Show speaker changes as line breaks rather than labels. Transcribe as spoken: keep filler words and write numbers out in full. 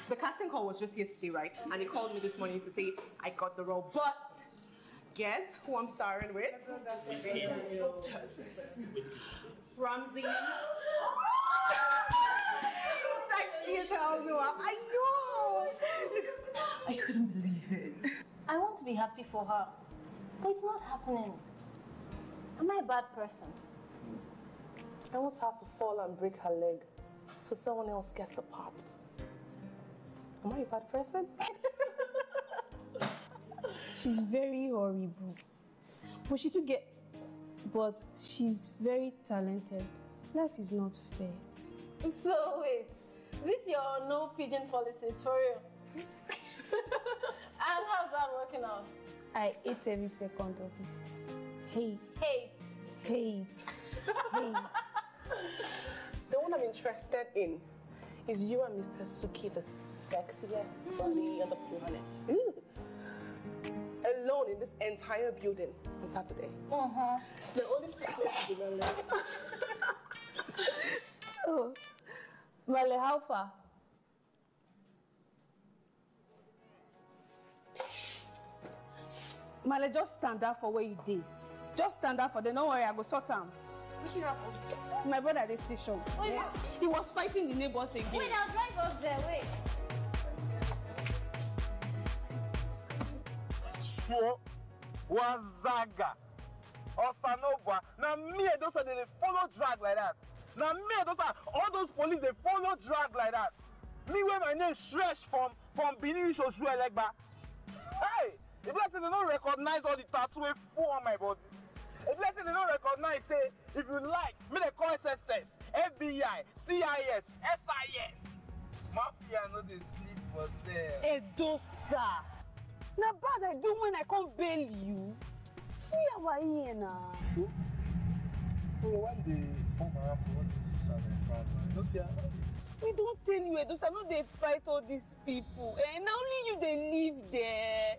The casting call was just yesterday, right? And he called me this morning to say I got the role. But guess who I'm starring with? Ramsey. Sexy as hell, Noah. I know. I couldn't believe it.
I want to be happy for her, but it's not happening. Am I a bad person?
I want her to fall and break her leg so someone else gets the part. Am I a bad person?
She's very horrible. But she to get but she's very talented. Life is not fair.
So wait, this your no pigeon policy, it's for real. And how's that working out?
I ate every second of it. Hate.
Hate.
Hate. Hate.
The one I'm interested in is you and Mister Suki, the sexiest body on the planet. Ooh. Alone in this entire building on Saturday.
Uh-huh.
The only place to be alone.
Oh, Male, how far? Male, just stand up for where you did. Just stand up for them. Don't worry, I go sort them. My brother at the station.
Wait,
yeah. He was fighting the neighbors again.
Wait, I'll drive us there. Wait.
Sure. Wazaga. Osanobwa. Now me those are they follow drag like that. Now me those are all those police they follow drag like that. Me where my name Shresh from from Benin Shoshu Elegba. Hey, the blessing they don't recognize all the tattoo we full on my body. The blessing they don't recognize say if you like me they call S S S, F B I, C I S, S I S. Mafia no they sleep for sale.
Edosa. Now bad I do when I can't bail you. We are here now.
True. Oh, when they form around for what this is in France, you don't see how.
We don't tell you, Edosa, no they fight all these people. And only you they live there.